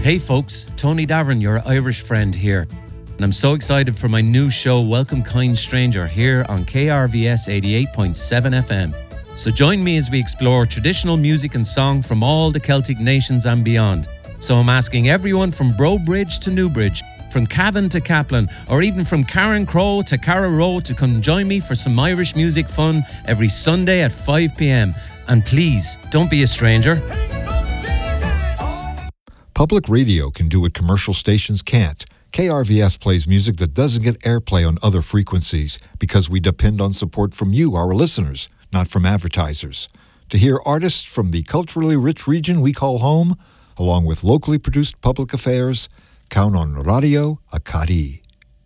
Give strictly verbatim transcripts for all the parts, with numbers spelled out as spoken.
Hey folks, Tony Davern, your Irish friend here. And I'm so excited for my new show, Welcome Kind Stranger, here on K R V S eighty-eight point seven F M. So join me as we explore traditional music and song from all the Celtic nations and beyond. So I'm asking everyone from Brobridge to Newbridge, from Cavan to Kaplan, or even from Karen Crow to Carraroe to come join me for some Irish music fun every Sunday at five p.m. And please, don't be a stranger. Public radio can do what commercial stations can't. K R V S plays music that doesn't get airplay on other frequencies because we depend on support from you, our listeners, not from advertisers. To hear artists from the culturally rich region we call home, along with locally produced public affairs, count on Radio Acadie.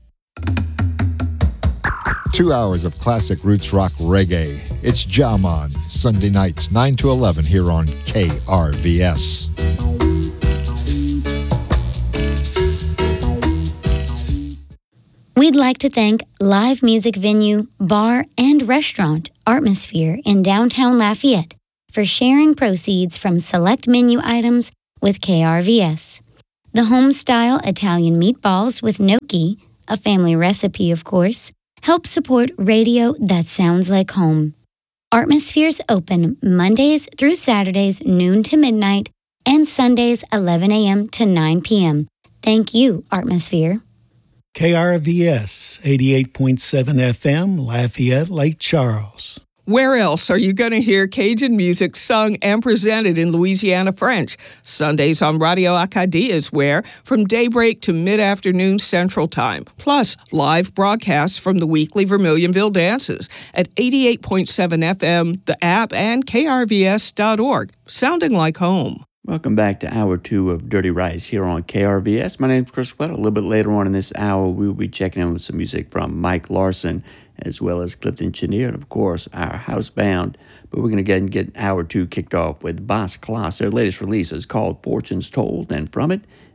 Two hours of classic roots rock reggae. It's Jaman, Sunday nights, nine to eleven here on K R V S. We'd like to thank live music venue, bar, and restaurant Artmosphere in downtown Lafayette for sharing proceeds from select menu items with K R V S. The home-style Italian meatballs with gnocchi, a family recipe of course, help support radio that sounds like home. Artmosphere's open Mondays through Saturdays noon to midnight and Sundays eleven a.m. to nine p.m. Thank you, Artmosphere. K R V S eighty-eight point seven F M, Lafayette, Lake Charles. Where else are you going to hear Cajun music sung and presented in Louisiana French? Sundays on Radio Acadie is where, from daybreak to mid-afternoon Central Time. Plus, live broadcasts from the weekly Vermilionville dances at eighty-eight point seven F M, the app, and K R V S dot org. Sounding like home. Welcome back to Hour two of Dirty Rice here on K R V S. My name's Chris Wetter. A little bit later on in this hour, we will be checking in with some music from Mike Larson, as well as Clifton Chenier, and of course, our house band. But we're going to get and get Hour two kicked off with Bas Klaas. Their latest release is called Fortunes Told, and from it,